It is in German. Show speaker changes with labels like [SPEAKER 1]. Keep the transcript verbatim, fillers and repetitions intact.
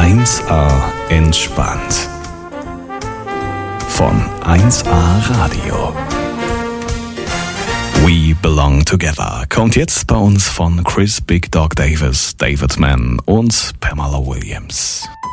[SPEAKER 1] eins A entspannt. Von eins A Radio. We Belong Together kommt jetzt bei uns von Chris Big Dog Davis, David Mann und Pamela Williams.